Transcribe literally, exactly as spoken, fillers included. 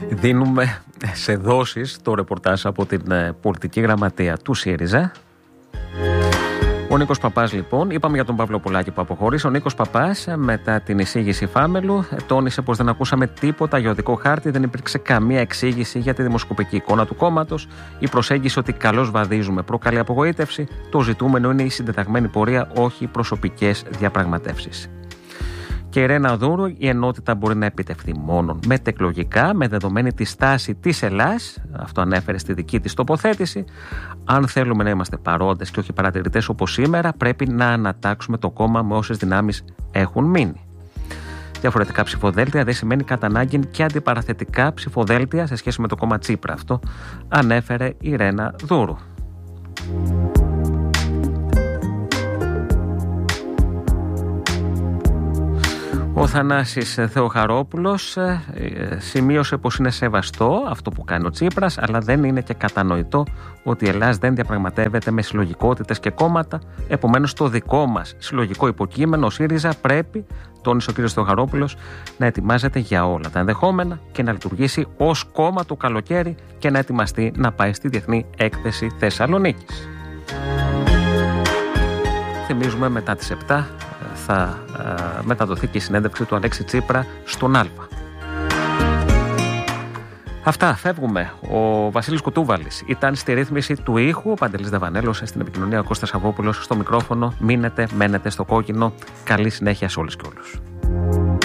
Δίνουμε σε δόσεις το ρεπορτάζ από την πολιτική γραμματεία του ΣΥΡΙΖΑ. Ο Νίκος Παπάς, λοιπόν, είπαμε για τον Παύλο Πολάκη που αποχώρησε. Ο Νίκος Παπάς, μετά την εισήγηση Φάμελου, τόνισε πως δεν ακούσαμε τίποτα για οδικό χάρτη, δεν υπήρξε καμία εξήγηση για τη δημοσκοπική εικόνα του κόμματος. Η προσέγγιση ότι καλώς βαδίζουμε προκαλεί απογοήτευση. Το ζητούμενο είναι η συντεταγμένη πορεία, όχι προσωπικές διαπραγματεύσεις. Και η Ρένα Δούρου, η ενότητα μπορεί να επιτευχθεί μόνο μετεκλογικά, με δεδομένη τη στάση της Ελλάς, αυτό ανέφερε στη δική της τοποθέτηση. Αν θέλουμε να είμαστε παρόντες και όχι παρατηρητές όπως σήμερα, πρέπει να ανατάξουμε το κόμμα με όσες δυνάμεις έχουν μείνει. Διαφορετικά ψηφοδέλτια δεν σημαίνει κατά ανάγκη και αντιπαραθετικά ψηφοδέλτια σε σχέση με το κόμμα Τσίπρα. Αυτό ανέφερε η Ρένα Δούρου. Ο Θανάσης Θεοχαρόπουλος ε, σημείωσε πως είναι σεβαστό αυτό που κάνει ο Τσίπρας, αλλά δεν είναι και κατανοητό ότι η Ελλάδα δεν διαπραγματεύεται με συλλογικότητες και κόμματα. Επομένως, το δικό μας συλλογικό υποκείμενο, ο ΣΥΡΙΖΑ, πρέπει, τόνισε ο κ. Θεοχαρόπουλος, να ετοιμάζεται για όλα τα ενδεχόμενα και να λειτουργήσει ως κόμμα το καλοκαίρι και να ετοιμαστεί να πάει στη Διεθνή Έκθεση Θεσσαλονίκης. Θυμίζουμε, μετά τις επτά θα ε, μεταδοθεί και η συνέντευξη του Αλέξη Τσίπρα στον Άλφα. Αυτά, φεύγουμε. Ο Βασίλης Κουτούβαλης ήταν στη ρύθμιση του ήχου, ο Παντελής Δαβανέλος στην επικοινωνία, ο Κώστας Αβόπουλος στο μικρόφωνο. Μείνετε, μένετε στο κόκκινο. Καλή συνέχεια σε όλες και όλους.